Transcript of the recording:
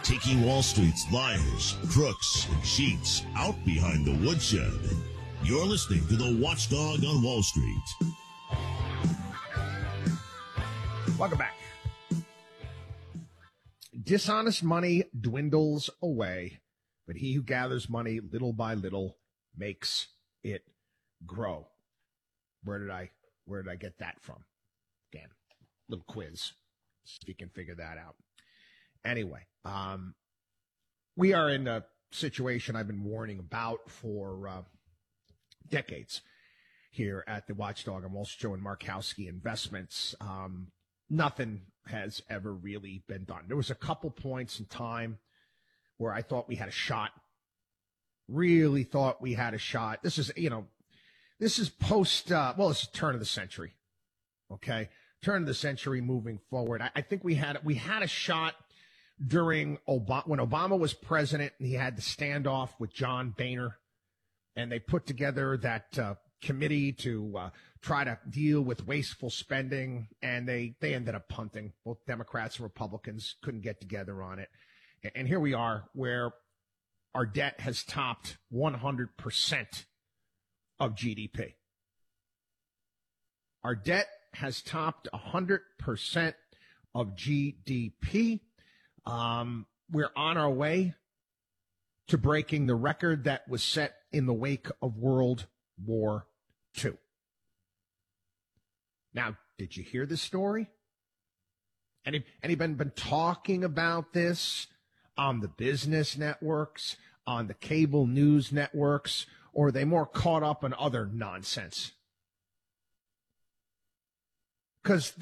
taking Wall Street's liars, crooks, and cheats out behind the woodshed. You're listening to the Watchdog on Wall Street. Welcome back. Dishonest money dwindles away, but he who gathers money little by little makes it grow. Where did I get that from? Again, little quiz. See if you can figure that out. Anyway, we are in a situation I've been warning about for decades here at the Watchdog. I'm also showing Markowski Investments. Nothing has ever really been done. There was a couple points in time where I thought we had a shot. Really thought we had a shot. This is, this is post, it's turn of the century. Okay. Turn of the century moving forward. I think we had a shot during when Obama was president and he had the standoff with John Boehner, and they put together that committee to try to deal with wasteful spending, and they ended up punting. Both Democrats and Republicans couldn't get together on it. And here we are, where our debt has topped 100% of GDP. Our debt has topped 100% of GDP. We're on our way to breaking the record that was set in the wake of World War II. Now, did you hear this story? Anybody been talking about this on the business networks, on the cable news networks, or are they more caught up in other nonsense? Because